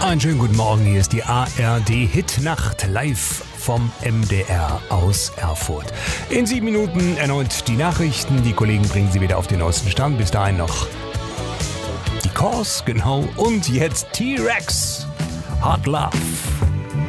einen schönen guten Morgen. Hier ist die ARD-Hitnacht live vom MDR aus Erfurt. In 7 Minuten erneut die Nachrichten. Die Kollegen bringen sie wieder auf den neuesten Stand. Bis dahin noch die Cause, genau. Und jetzt T-Rex. Hot Love.